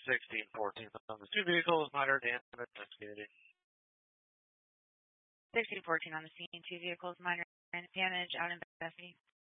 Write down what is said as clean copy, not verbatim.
1614 on the two vehicles, minor damage investigated. 1614 on the scene, two vehicles, minor damage, out investigating.